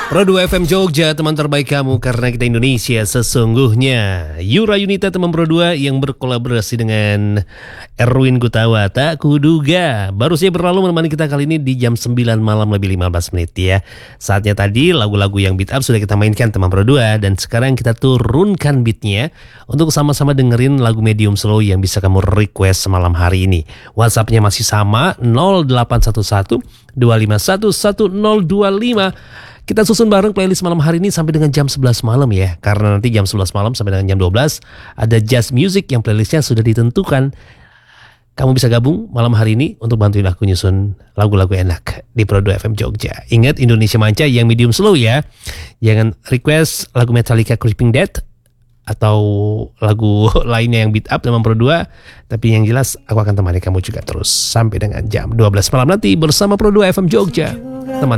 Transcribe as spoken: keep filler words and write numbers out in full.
Pro dua F M Jogja, teman terbaik kamu karena kita Indonesia sesungguhnya. Yura Yunita teman Pro dua yang berkolaborasi dengan Erwin Gutawa, tak kuduga. Baru saja berlalu menemani kita kali ini di jam sembilan malam lebih lima belas menit ya. Saatnya tadi lagu-lagu yang beat up sudah kita mainkan teman Pro dua. Dan sekarang kita turunkan beatnya untuk sama-sama dengerin lagu medium slow yang bisa kamu request malam hari ini. WhatsAppnya masih sama nol delapan satu satu dua lima satu satu nol dua lima. Kita susun bareng playlist malam hari ini sampai dengan jam sebelas malam ya. Karena nanti jam sebelas malam sampai dengan jam dua belas ada Jazz Music yang playlistnya sudah ditentukan. Kamu bisa gabung malam hari ini untuk bantuin aku nyusun lagu-lagu enak di Pro dua F M Jogja. Ingat Indonesia Manca yang medium slow ya. Jangan request lagu Metallica Creeping Death atau lagu lainnya yang beat up teman Pro dua. Tapi yang jelas aku akan temani kamu juga terus sampai dengan jam dua belas malam nanti bersama Pro dua F M Jogja. Teman